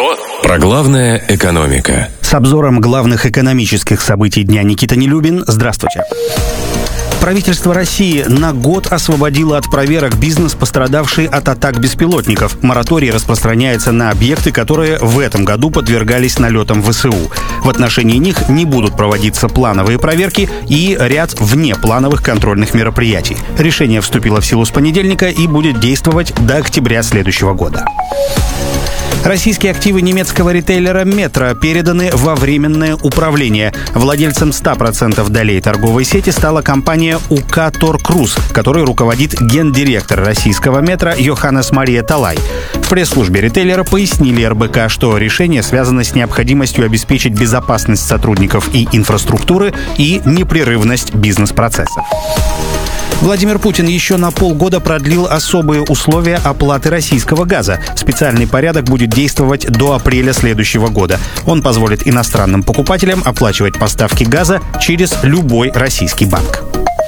Про главное экономика. С обзором главных экономических событий дня Никита Нелюбин. Здравствуйте. Правительство России на год освободило от проверок бизнес, пострадавший от атак беспилотников. Мораторий распространяется на объекты, которые в этом году подвергались налетам ВСУ. В отношении них не будут проводиться плановые проверки и ряд внеплановых контрольных мероприятий. Решение вступило в силу с понедельника и будет действовать до октября следующего года. Российские активы немецкого ритейлера «Метро» переданы во временное управление. Владельцем 100% долей торговой сети стала компания УК «Торкрус», которой руководит гендиректор российского «Метро» Йоханнес Мария Талай. В пресс-службе ритейлера пояснили РБК, что решение связано с необходимостью обеспечить безопасность сотрудников и инфраструктуры и непрерывность бизнес-процессов. Владимир Путин еще на полгода продлил особые условия оплаты российского газа. Специальный порядок будет действовать до апреля следующего года. Он позволит иностранным покупателям оплачивать поставки газа через любой российский банк.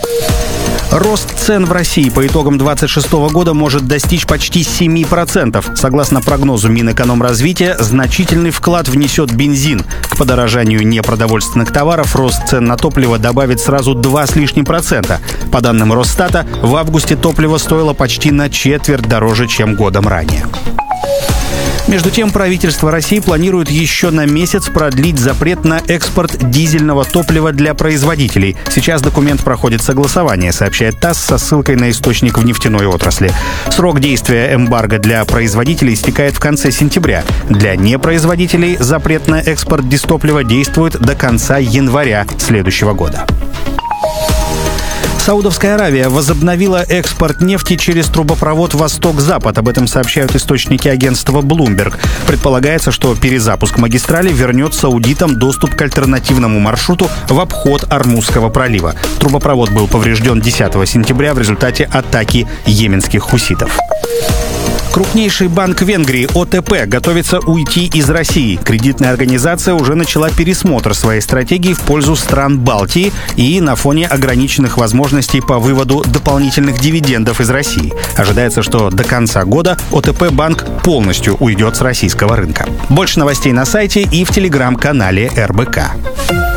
Рост цен в России по итогам 2026 года может достичь почти 7%. Согласно прогнозу Минэкономразвития, значительный вклад внесет бензин. К подорожанию непродовольственных товаров рост цен на топливо добавит сразу 2 с лишним процента. По данным Росстата, в августе топливо стоило почти на четверть дороже, чем годом ранее. Между тем, правительство России планирует еще на месяц продлить запрет на экспорт дизельного топлива для производителей. Сейчас документ проходит согласование, сообщает ТАСС со ссылкой на источник в нефтяной отрасли. Срок действия эмбарго для производителей истекает в конце сентября. Для непроизводителей запрет на экспорт дистоплива действует до конца января следующего года. Саудовская Аравия возобновила экспорт нефти через трубопровод «Восток-Запад». Об этом сообщают источники агентства Bloomberg. Предполагается, что перезапуск магистрали вернет саудитам доступ к альтернативному маршруту в обход Ормузского пролива. Трубопровод был поврежден 10 сентября в результате атаки йеменских хуситов. Крупнейший банк Венгрии ОТП готовится уйти из России. Кредитная организация уже начала пересмотр своей стратегии в пользу стран Балтии и на фоне ограниченных возможностей по выводу дополнительных дивидендов из России. Ожидается, что до конца года ОТП банк полностью уйдет с российского рынка. Больше новостей на сайте и в телеграм-канале РБК.